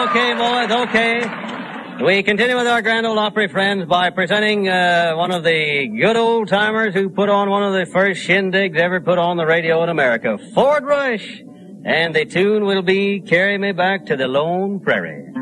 Okay, boys, okay. We continue with our Grand Ole Opry friends by presenting one of the good old-timers who put on one of the first shindigs ever put on the radio in America, Ford Rush. And the tune will be Carry Me Back to the Lone Prairie.